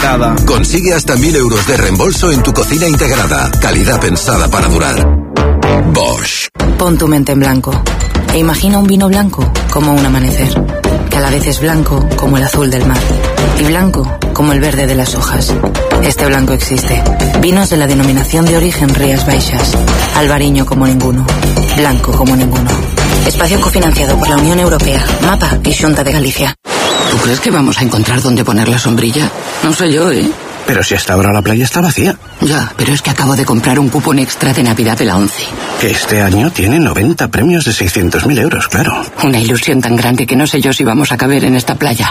integrada. Consigue hasta 1.000 euros de reembolso en tu cocina integrada. Calidad pensada para durar. Bosch. Pon tu mente en blanco e imagina un vino blanco como un amanecer, que a la vez es blanco como el azul del mar y blanco como el verde de las hojas. Este blanco existe. Vinos de la denominación de origen Rías Baixas. Albariño como ninguno. Blanco como ninguno. Espacio cofinanciado por la Unión Europea, MAPA y Xunta de Galicia. ¿Tú crees que vamos a encontrar dónde poner la sombrilla? No sé yo, ¿eh? Pero si hasta ahora la playa está vacía. Ya, pero es que acabo de comprar un cupón extra de Navidad de la ONCE. Que este año tiene 90 premios de 600.000 euros, claro. Una ilusión tan grande que no sé yo si vamos a caber en esta playa.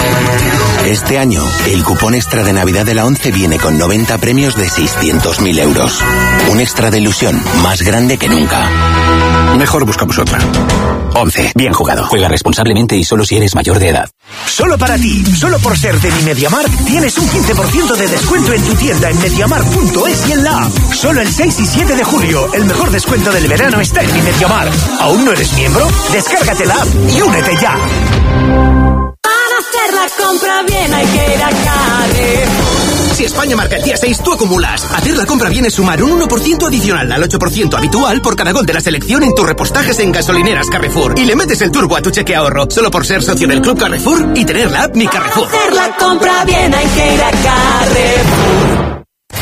Este año, el cupón extra de Navidad de la ONCE viene con 90 premios de 600.000 euros. Un extra de ilusión más grande que nunca. Mejor buscamos otra. ONCE, bien jugado. Juega responsablemente y solo si eres mayor de edad. Solo para ti, solo por ser de Mi MediaMarkt, tienes un 15% de descuento en tu tienda en MediaMarkt.es y en la app. Solo el 6 y 7 de julio, el mejor descuento del verano está en Mi MediaMarkt. ¿Aún no eres miembro? Descárgate la app y únete ya. Para hacer la compra bien hay que ir a Carrefour. Si España marca el día 6, tú acumulas. Hacer la compra bien es sumar un 1% adicional al 8% habitual por cada gol de la selección en tus repostajes en gasolineras Carrefour. Y le metes el turbo a tu cheque ahorro, solo por ser socio del Club Carrefour y tener la app Mi Carrefour. Para hacer la compra bien hay que ir a Carrefour.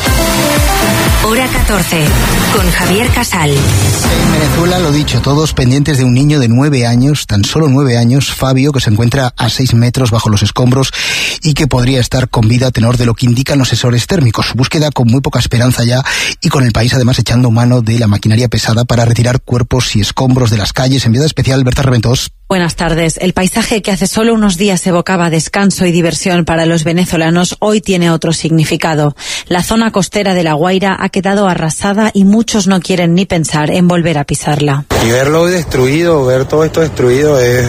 Hora 14, con Javier Casal. En Venezuela, lo dicho, todos pendientes de un niño de 9 años, tan solo 9 años, Fabio, que se encuentra a 6 metros bajo los escombros y que podría estar con vida a tenor de lo que indican los sensores térmicos. Búsqueda con muy poca esperanza ya y con el país además echando mano de la maquinaria pesada para retirar cuerpos y escombros de las calles. Enviada especial, Berta Reventós. Buenas tardes. El paisaje que hace solo unos días evocaba descanso y diversión para los venezolanos hoy tiene otro significado. La zona costera de La Guaira ha quedado arrasada y muchos no quieren ni pensar en volver a pisarla. Y verlo hoy destruido, ver todo esto destruido es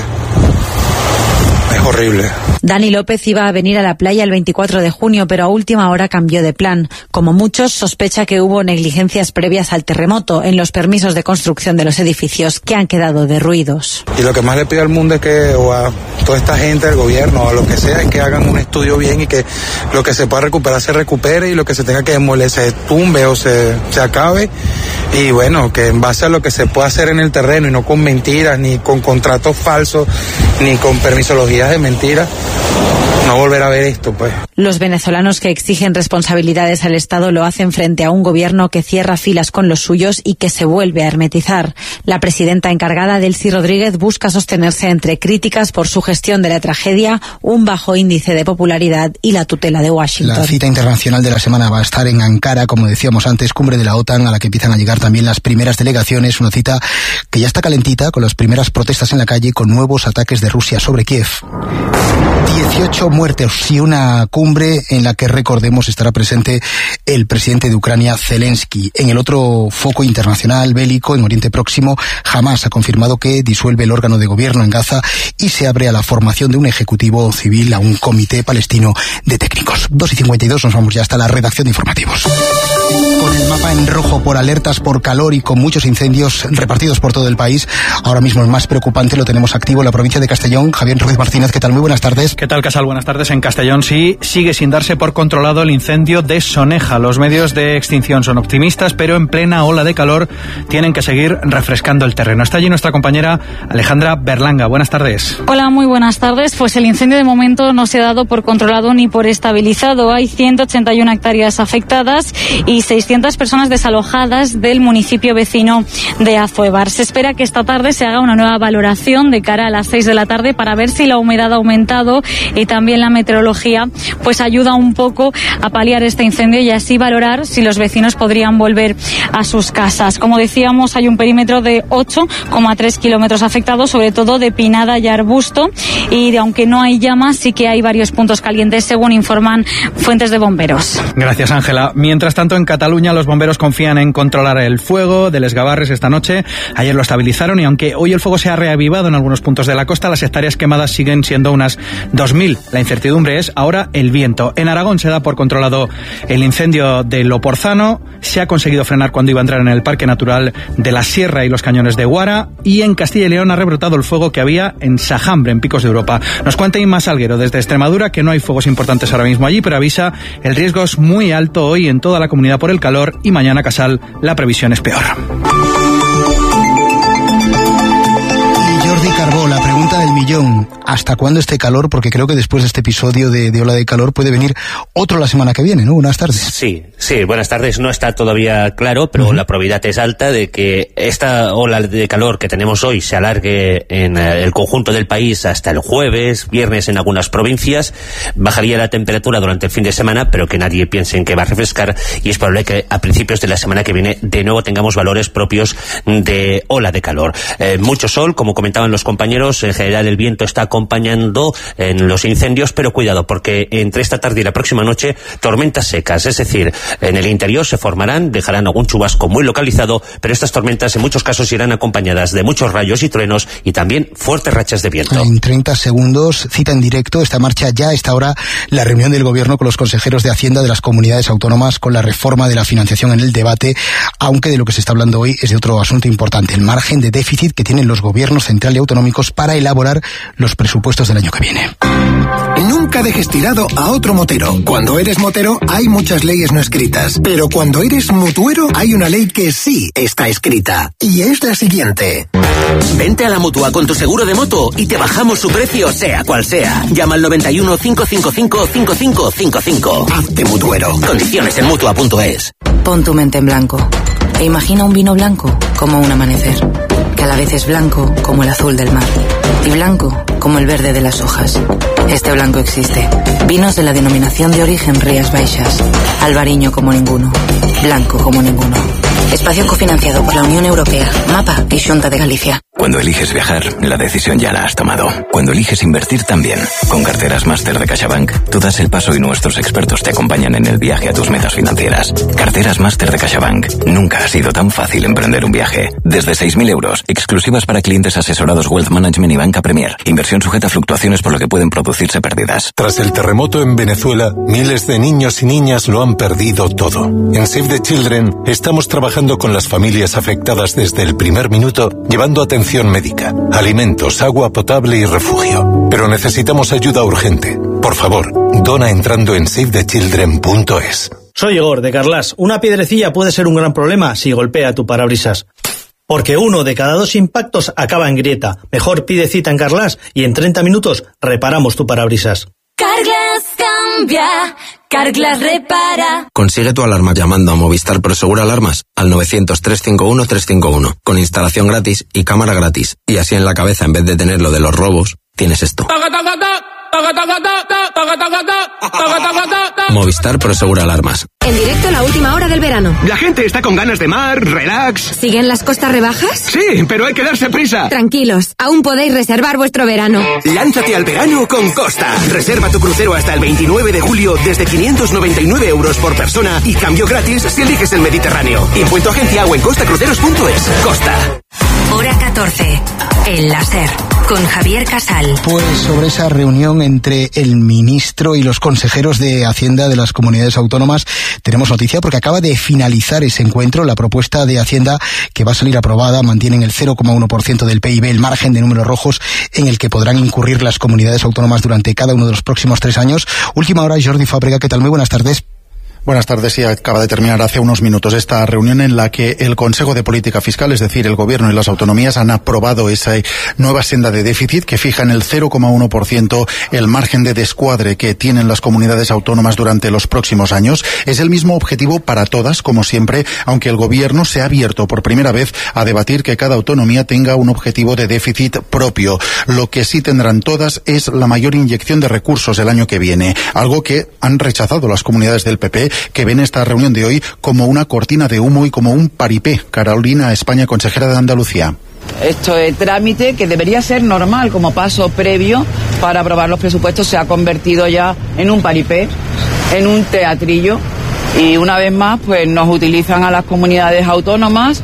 horrible. Dani López iba a venir a la playa el 24 de junio, pero a última hora cambió de plan. Como muchos, sospecha que hubo negligencias previas al terremoto en los permisos de construcción de los edificios que han quedado derruidos. Y lo que más le pido al mundo es que, o a toda esta gente, al gobierno, o a lo que sea, es que hagan un estudio bien y que lo que se pueda recuperar se recupere y lo que se tenga que demoler se tumbe o se acabe. Y bueno, que en base a lo que se pueda hacer en el terreno y no con mentiras, ni con contratos falsos, ni con permisologías de mentiras, no volver a ver esto, pues. Los venezolanos que exigen responsabilidades al Estado lo hacen frente a un gobierno que cierra filas con los suyos y que se vuelve a hermetizar. La presidenta encargada, Delcy Rodríguez, busca sostenerse entre críticas por su gestión de la tragedia, un bajo índice de popularidad y la tutela de Washington. La cita internacional de la semana va a estar en Ankara, como decíamos antes, cumbre de la OTAN, a la que empiezan a llegar también las primeras delegaciones. Una cita que ya está calentita, con las primeras protestas en la calle, con nuevos ataques de Rusia sobre Kiev. 18 muertes y una cumbre en la que, recordemos, estará presente el presidente de Ucrania, Zelensky. En el otro foco internacional bélico, en Oriente Próximo, Hamás ha confirmado que disuelve el órgano de gobierno en Gaza y se abre a la formación de un ejecutivo civil, a un comité palestino de técnicos. 2:52, nos vamos ya hasta la redacción de informativos. Con el mapa en rojo por alertas por calor y con muchos incendios repartidos por todo el país, ahora mismo el más preocupante lo tenemos activo en la provincia de Castellón. Javier Ruiz Martínez, ¿qué tal? Muy buenas tardes. ¿Qué tal, Casal? Buenas tardes. En Castellón sí sigue sin darse por controlado el incendio de Soneja. Los medios de extinción son optimistas, pero en plena ola de calor tienen que seguir refrescando el terreno. Está allí nuestra compañera Alejandra Berlanga. Buenas tardes. Hola, muy buenas tardes. Pues el incendio de momento no se ha dado por controlado ni por estabilizado. Hay 181 hectáreas afectadas y 600 personas desalojadas del municipio vecino de Azuebar. Se espera que esta tarde se haga una nueva valoración de cara a las 6 de la tarde para ver si la humedad ha aumentado y también la meteorología pues ayuda un poco a paliar este incendio y así valorar si los vecinos podrían volver a sus casas. Como decíamos, hay un perímetro de 8,3 kilómetros afectados, sobre todo de pinada y arbusto, y aunque no hay llamas, sí que hay varios puntos calientes, según informan fuentes de bomberos. Gracias, Ángela. Mientras tanto, en Cataluña los bomberos confían en controlar el fuego de Les Gavarres esta noche. Ayer lo estabilizaron y aunque hoy el fuego se ha reavivado en algunos puntos de la costa, las hectáreas quemadas siguen siendo unas 2.000. La incertidumbre es ahora el viento. En Aragón se da por controlado el incendio de Loporzano. Se ha conseguido frenar cuando iba a entrar en el Parque Natural de la Sierra y los Cañones de Guara. Y en Castilla y León ha rebrotado el fuego que había en Sajambre, en Picos de Europa. Nos cuenta Inma Salguero desde Extremadura que no hay fuegos importantes ahora mismo allí, pero avisa, el riesgo es muy alto hoy en toda la comunidad por el calor y mañana, Casal, la previsión es peor. Jordi Carbó, la pregunta del millón. ¿Hasta cuándo este calor? Porque creo que después de este episodio de ola de calor puede venir otro la semana que viene, ¿no? Buenas tardes. Sí, buenas tardes. No está todavía claro, pero la probabilidad es alta de que esta ola de calor que tenemos hoy se alargue en el conjunto del país hasta el jueves, viernes en algunas provincias. Bajaría la temperatura durante el fin de semana, pero que nadie piense en que va a refrescar, y es probable que a principios de la semana que viene de nuevo tengamos valores propios de ola de calor. Mucho sol, como comentaban los compañeros, en general el viento está acompañando en los incendios, pero cuidado, porque entre esta tarde y la próxima noche tormentas secas, es decir, en el interior se formarán, dejarán algún chubasco muy localizado, pero estas tormentas en muchos casos irán acompañadas de muchos rayos y truenos y también fuertes rachas de viento. En 30 segundos, cita en directo, esta marcha ya a esta hora la reunión del Gobierno con los consejeros de Hacienda de las comunidades autónomas con la reforma de la financiación en el debate, aunque de lo que se está hablando hoy es de otro asunto importante, el margen de déficit que tienen los gobiernos central y autonómicos para elaborar los presupuestos del año que viene. Nunca dejes tirado a otro motero. Cuando eres motero hay muchas leyes no escritas, pero cuando eres mutuero hay una ley que sí está escrita, y es la siguiente. Vente a la Mutua con tu seguro de moto y te bajamos su precio sea cual sea. Llama al 91 555 5555. Hazte mutuero. Condiciones en Mutua.es. Pon tu mente en blanco e imagina un vino blanco como un amanecer, que a la vez es blanco como el azul del mar y blanco como el verde de las hojas. Este blanco existe. Vinos de la denominación de origen Rías Baixas. Albariño como ninguno. Blanco como ninguno. Espacio cofinanciado por la Unión Europea, MAPA y Xunta de Galicia. Cuando eliges viajar, la decisión ya la has tomado. Cuando eliges invertir también. Con Carteras Máster de CaixaBank, tú das el paso y nuestros expertos te acompañan en el viaje a tus metas financieras. Carteras Máster de CaixaBank. Nunca ha sido tan fácil emprender un viaje. Desde 6.000 euros, exclusivas para clientes asesorados Wealth Management y Banca Premier. Inversión sujeta a fluctuaciones por lo que pueden producirse pérdidas. Tras el terremoto en Venezuela, miles de niños y niñas lo han perdido todo. En Save the Children estamos trabajando con las familias afectadas desde el primer minuto, llevando atención médica, alimentos, agua potable y refugio. Pero necesitamos ayuda urgente. Por favor, dona entrando en savethechildren.es. Soy Igor, de Carlas. Una piedrecilla puede ser un gran problema si golpea tu parabrisas. Porque 1 de cada 2 impactos acaba en grieta. Mejor pide cita en Carlas y en 30 minutos reparamos tu parabrisas. Carglass cambia, Carglass repara. Consigue tu alarma llamando a Movistar Prosegur Alarmas al 900-351-351, con instalación gratis y cámara gratis. Y así en la cabeza, en vez de tener lo de los robos, tienes esto. Movistar Prosegur Alarmas. En directo la última hora del verano. La gente está con ganas de mar, relax. ¿Siguen las costas rebajas? Sí, pero hay que darse prisa. Tranquilos, aún podéis reservar vuestro verano. Lánzate al verano con Costa. Reserva tu crucero hasta el 29 de julio desde 599 euros por persona y cambio gratis si eliges el Mediterráneo. Impuesto agencia o en costacruceros.es. Costa. Hora 14. El láser. Con Javier Casal. Pues sobre esa reunión entre el ministro y los consejeros de Hacienda de las comunidades autónomas tenemos noticia porque acaba de finalizar ese encuentro. La propuesta de Hacienda que va a salir aprobada mantiene en el 0,1% del PIB el margen de números rojos en el que podrán incurrir las comunidades autónomas durante cada uno de los próximos 3 años. Última hora, Jordi Fábrega, ¿qué tal? Muy buenas tardes. Buenas tardes. Y acaba de terminar hace unos minutos esta reunión en la que el Consejo de Política Fiscal, es decir, el Gobierno y las autonomías, han aprobado esa nueva senda de déficit que fija en el 0,1% el margen de descuadre que tienen las comunidades autónomas durante los próximos años. Es el mismo objetivo para todas, como siempre, aunque el Gobierno se ha abierto por primera vez a debatir que cada autonomía tenga un objetivo de déficit propio. Lo que sí tendrán todas es la mayor inyección de recursos el año que viene, algo que han rechazado las comunidades del PP, que ven esta reunión de hoy como una cortina de humo y como un paripé. Carolina España, consejera de Andalucía. Esto es trámite que debería ser normal como paso previo para aprobar los presupuestos. Se ha convertido ya en un paripé, en un teatrillo, y una vez más pues nos utilizan a las comunidades autónomas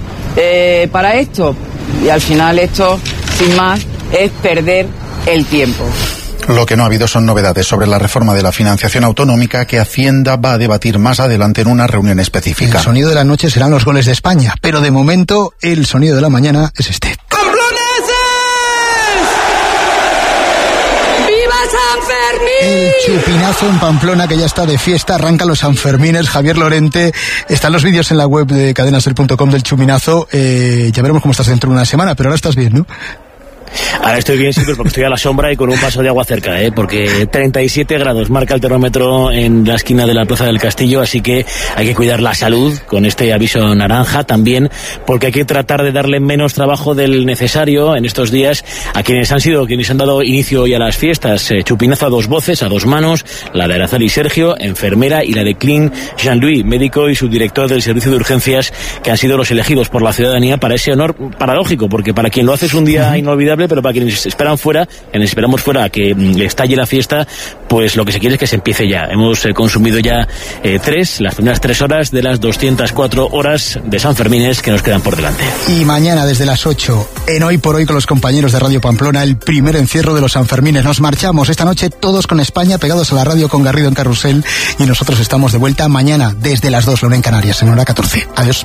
para esto, y al final esto, sin más, es perder el tiempo. Lo que no ha habido son novedades sobre la reforma de la financiación autonómica que Hacienda va a debatir más adelante en una reunión específica. El sonido de la noche serán los goles de España, pero de momento el sonido de la mañana es este. ¡Camploneses! ¡Viva El chupinazo en Pamplona, que ya está de fiesta, arrancan los Sanfermines. Javier Lorente, están los vídeos en la web de cadenaser.com del chupinazo. Ya veremos cómo estás dentro de una semana, pero ahora estás bien, ¿no? Ahora estoy bien, sí, porque estoy a la sombra y con un vaso de agua cerca, porque 37 grados marca el termómetro en la esquina de la Plaza del Castillo, así que hay que cuidar la salud con este aviso naranja también, porque hay que tratar de darle menos trabajo del necesario en estos días a quienes han dado inicio hoy a las fiestas. Chupinazo a dos voces, a dos manos, la de Araceli Sergio, enfermera, y la de Clint Jean-Louis, médico y subdirector del servicio de urgencias, que han sido los elegidos por la ciudadanía para ese honor paradójico, porque para quien lo hace es un día inolvidable, pero para quienes esperamos fuera a que estalle la fiesta, pues lo que se quiere es que se empiece ya. Hemos consumido ya las primeras 3 horas de las 204 horas de Sanfermines que nos quedan por delante. Y mañana desde las 8, en Hoy por Hoy con los compañeros de Radio Pamplona, el primer encierro de los Sanfermines. Nos marchamos esta noche todos con España, pegados a la radio con Garrido en Carrusel, y nosotros estamos de vuelta mañana desde las 2, la 1 en Canarias, en hora 14. Adiós.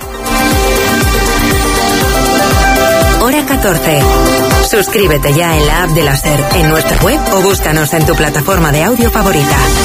Hora 14. Suscríbete ya en la app de la SER, en nuestra web, o búscanos en tu plataforma de audio favorita.